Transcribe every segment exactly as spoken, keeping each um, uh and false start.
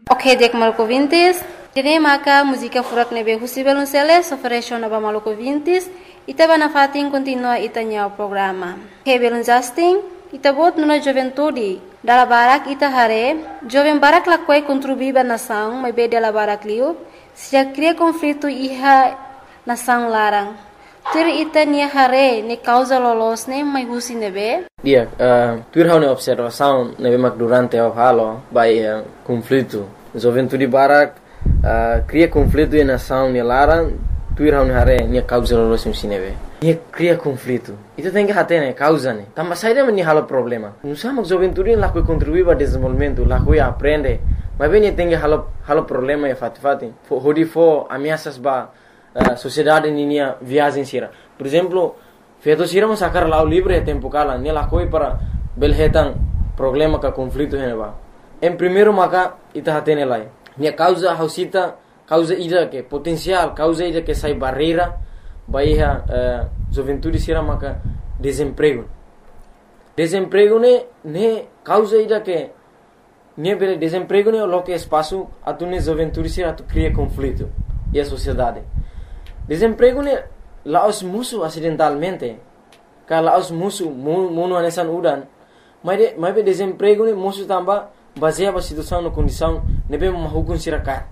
Ok, dek maluco vintis. Tene maka música furak nebe husibel unseles oferecio naba maluco vintis. Ita bana fatin continua itanya o programa. Hebelun Justin, ita bot nuna juventude. Dala barak ita hare, jovem barak lakwai contribuiba nação, mas be dala barak liu, se já cria conflito iha nação larang. Tur ita nia hare ne causa lolos ne mai husi nebe. Dia, uh, tur hau ne observação nebe mak durante o halo by uh, conflito. Juventude barak uh, cria conflito e nação ne larang. Tuir hau hare nia causa lolos musi nebe. Nia cria conflito. Itu tem que hate ne causa ne. Tambah saída meni halo problema. Nusa mak juventude lakoi contribuir para desenvolvimento, lakoi aprende. Mas bem tem que halo halo problema e fati fati. Hodi fo ameaças ba uh, sociedade ninia viagem sira. Por exemplo, feito sira mas sacar lá o livre tempo kala, nia lakoi para belhetan problema ka conflito hene ba. Em primeiro maka ita hate ne lai. Nia causa hausita causa ida que potencial, causa ida que sai barreira, baia uh, juventude sira maka desemprego. Desemprego ne ne causa ida que ne bele desemprego ne lo que espaço a tu ne juventude sira tu cria conflito e a sociedade. Desemprego ne la os musu acidentalmente, ka la os musu mono anesan udan, mas de mas be desemprego ne musu tamba baseia a situação no condição ne be mahukun sira ka.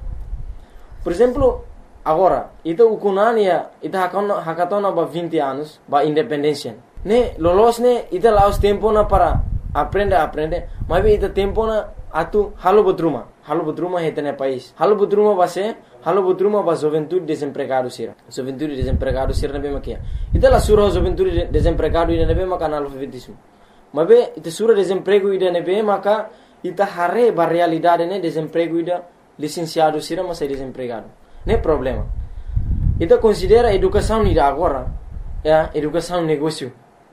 Por exemplo, agora, ita ukunania, ita hakatona hakatona ba vinte anos, ba independência. Ne lolos ne ita laos tempo na para aprender aprender, mas ita tempo na atu halo bodruma, halo bodruma hetene país. Halo bodruma base, halo bodruma ba juventude desempregado sira. Juventude desempregado sira nebe makia. Ita la sura juventude desempregado ida nebe maka analfabetismo. Mas be ita sura desemprego ida nebe maka ita hare ba realidade ne desemprego ida licenciado sira mas é desempregado. Não é problema. Então considera educação ida agora, é educação negócio.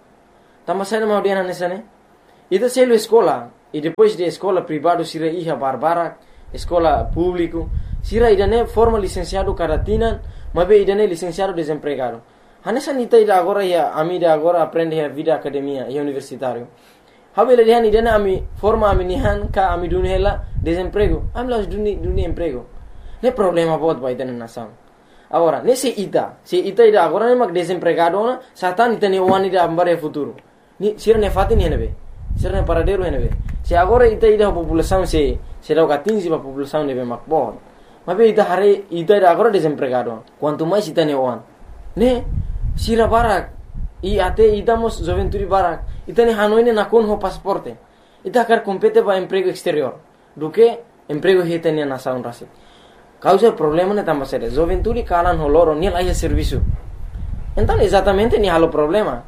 Tama sai na audiana nessa né? Então se ele escola e depois de escola privado sira iha barbara, escola público, sira ida né forma licenciado caratina, mas be ida né licenciado desempregado. Hanessa nita ida agora ia amida agora aprende a vida academia e universitário. Habele dihan ida né ami forma ami nihan ka ami dunela desemprego. Am las duni duni emprego. Não é problema bot ba ida na nação. Agora, nesse ita, se ita ida agora ne mag desempregado na, satan ita ne wani da ambare futuro. Ni sira ne fati ne nebe. Sira ne paradero ne nebe. Se agora ita ida a população se se dá quinze ba população nebe mak bot. Mas be ita hare ita ida agora desempregado. Quanto mais ita ne wan. Ne sira barak e até idamos juventude barak. Ita ne hanoi ne nakon ho pasaporte. Ita quer compete ba emprego exterior. Do que emprego hita ne nação rasi. Causa problema ne tamba sério. Juventude kalan holoro ni lá serviço. Então exatamente ni halo problema.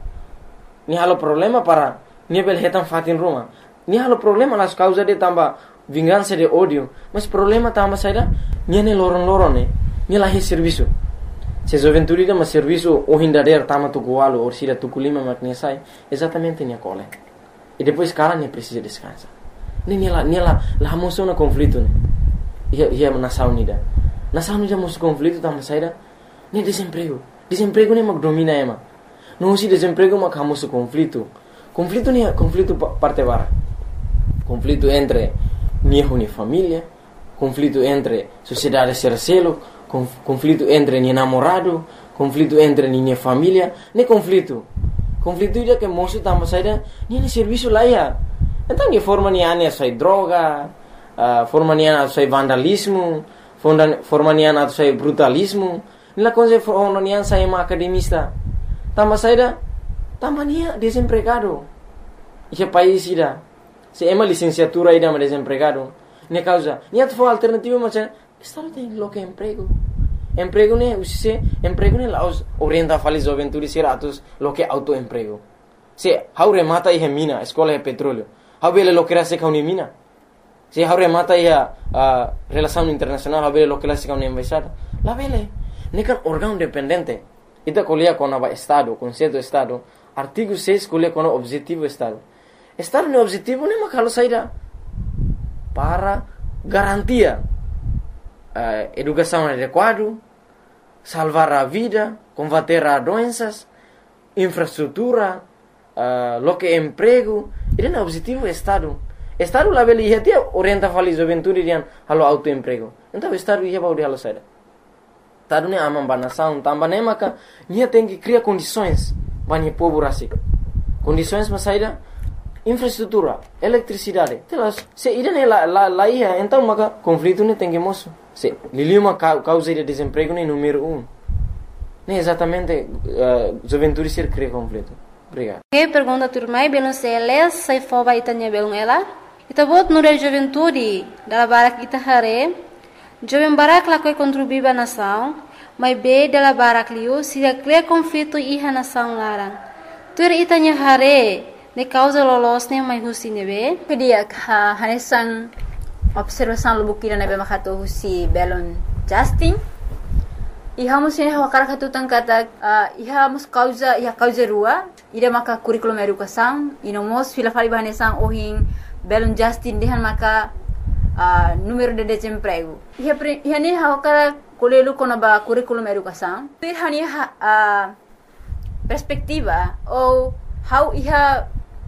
Ni halo problema para ni bel hetan fatin Roma. Ni halo problema las causa de tamba vingança de ódio. Mas problema tamba sério ni ne loron loron ne. Ni lá serviço. Se juventude de mas serviço o hindader tama tu gualo ou sira tu kulima maknesai exatamente ni cole. E depois kalan ni precisa descansar. Ni ni lá ni lá lá moção na conflito ne. Ia ia nação unida. Nação unida mos conflito tama saída. Nem desemprego. Desemprego nem mag domina ema. Não se desemprego mag hamos conflito. Conflito nem conflito parte bara. Conflito entre minha e família, conflito entre sociedade sercelo, conflito entre minha namorado, conflito entre minha família, nem conflito. Conflito ida que moço tama saída, nem serviço lá ia. Então que forma nem ania sai droga. Uh, forma nian atau sai vandalismo, forma nian atau sai brutalismo. Nila konse forma nian sai ma academista. Tama saida, tama nia desempregado. Esse país ida, se ema licenciatura ida ma desempregado. Ne causa, nia tu alternativa macam, estado tem lo que emprego. Emprego ne usise, emprego ne laos orienta fali juventude sira atus lo que autoemprego. Se haure mata e mina, escola de petróleo. Haubele lo que era se kauni mina. Se haure mata ia uh, relação internacional habele lo que la sica una embaixada. La vele, nekan órgão dependente. Ita colia com o estado, conceito estado. Artigo seis colia com o objetivo estado. Estado no objetivo nem makalo saída para garantia uh, educação adequada, salvar a vida, combater as doenças, infraestrutura, uh, lo que emprego. Ele é o objetivo estado. Estado lá beli ia dia orienta fali juventude dian halo autoemprego. Então estado ia baudi halo saida. Estado ne amam banação, tamba ne maka nia tem que criar condições banhe povo rasik. Condições mas saida infraestrutura, eletricidade. Telas se ida ne la la la ia então maka conflito ne tem que moço. Se liliuma causa de desemprego ne número um. Ne exatamente uh, juventude ser cria conflito. Obrigado. Que pergunta turmai belum seles sai foba itanya belum ela. Ita bot nure juventude dala barak ita hare. Jovem barak la koi contribuiba nação, mas be dala barak liu se cria conflito iha nação larang. Tur itanya hare ne causa lolos ne mai husi nebe. Kedia ha hanesan observação lubukira nebe makato husi belon Justin. Iha musin hawa karakatu tangkata uh, iha mus causa iha causa rua ida maka curriculum educação inomos fila fali bahanesan ohin belon Justin dehan maka uh, número de desemprego iha iha ne hawa kara kolelu kona ba curriculum educação per hani uh, perspectiva ou how iha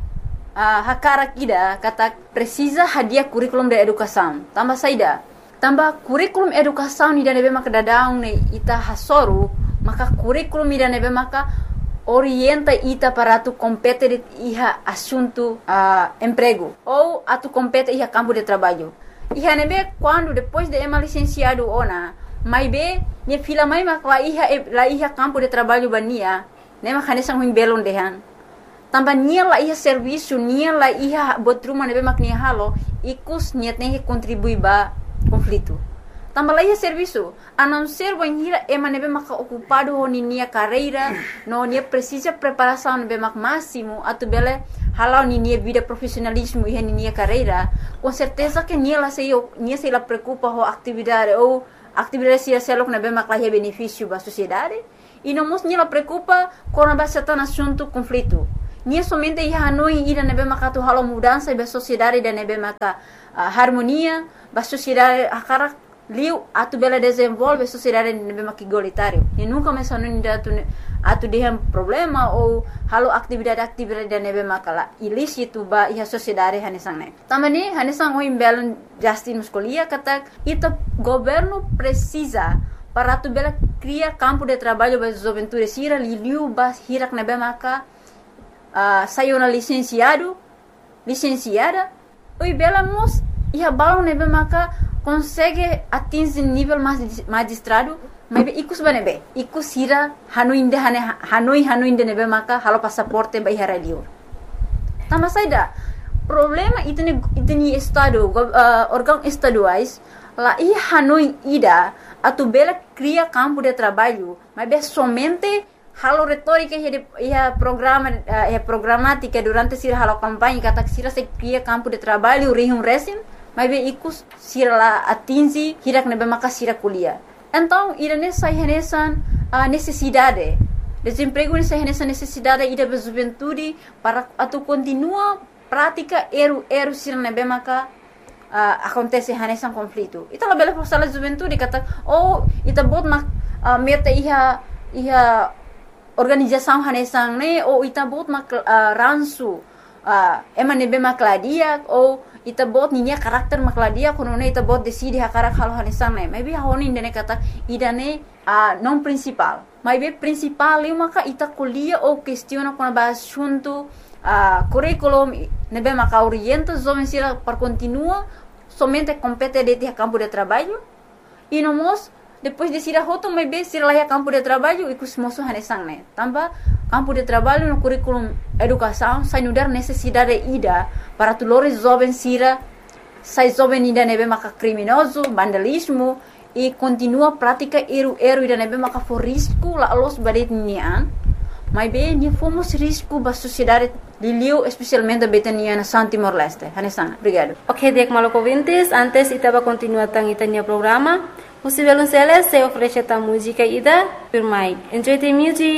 uh, hakara kida kata precisa hadia curriculum de educação tambah saida tambah kurikulum educação ni nebe maka dadaung ne ita hasoru maka kurikulum ni nebe maka orienta ita para tu compete iha assunto uh, emprego ou atu compete iha campo de trabalho iha nebe quando depois de ema licenciado ona mai be ne fila mai maka la iha la iha campo de trabalho bania ne maka nesang huim belon dehan tambah nia la iha serviço nia la iha botruma nebe mak nia halo ikus niat ne contribui ba conflito. Tambah lagi serviço, a não ser banhira ema nebe maka ocupado ho nia carreira, no nia precisa preparação nebe mak máximo, atu bele halau nia vida profissionalismo e nia carreira, com certeza que nia la sei nia sei la preocupa ho atividade ou atividade se selok nebe mak la benefício ba sociedade, e não mos nia la preocupa com a base tan assunto conflito. Nia somente ia hanoi ida nebe maka tu halau mudança ba sociedade da nebe maka uh, harmonia ba sociedade akara liu atu bela desenvolve sociedade nebe maka igualitário e nunca mais hanoi ida atu atu dehem problema ou halau atividade-atividade da nebe maka la ilícito ba ia sociedade hanesang ne tamani hanesang o imbelon Justin muscolia kata ita governo precisa para tu bela criar campo de trabalho ba juventude sira liu ba hirak nebe maka Uh, saiu na licenciado, licenciada, oi bela mos ia balão nebe maka consegue atingir nível magistrado, mas ikus banebe, ikus hira hanoi inde hane hanoi hanoi inde nebe maka halo passaporte ba ihara liur. Tama saida problema itu ni itu ni estado uh, órgão estaduais lá ia hanoi ida atu bela cria campo de trabalho, mas be somente halo retórica ia programa ia programática durante sira halo campanha kata sira se cria campo de trabalho rihum resim mas be ikus sira la atingi hirak nebe maka sira kuliah então ira nessa renesan a necessidade desemprego nessa renesan necessidade ida be juventude para atu continua prática eru eru sira nebe maka uh, acontece renesan conflito ita la bela força la juventude kata oh ita bot mak uh, meta iha iha organização hanesang ne ou ita bot mak uh, ransu uh, ema nebe makladia ou ita bot ninya karakter makladia kono ne ita bot decide hakarak halo hanesang ne maybe honi ndene kata idane uh, non principal maybe principal li maka ita kuliah ou questiona kono ba assunto uh, curriculum nebe maka orienta jovem sira para continua somente compete de campo de trabalho e nomos depois de sira hoto mai be sira lá campo de trabalho e cusmoso hanesang ne tambah campo de trabalho no curriculum educação sai nudar necessidade ida para tulores jovem sira sai jovem ida nebe maka criminoso vandalismo e continua prática eru eru ida nebe maka for risco la los badet nian mai be ni fomos risco ba sociedade liliu especialmente betania na San Timor Leste hanesang obrigado. Ok, dek maloko vintes antes itaba continuar tang itania programa. Musivelun Celes se oferece ta música ida firmai. Enjoy the music.